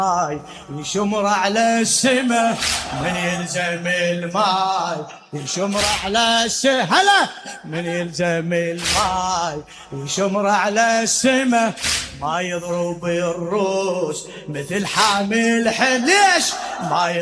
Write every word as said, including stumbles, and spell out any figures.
يشمر على السما من يلزم الماي، يشمر على السما هلا من يلزم الماي، يشمر على السما ما يضرب الروس مثل حامل حليش ما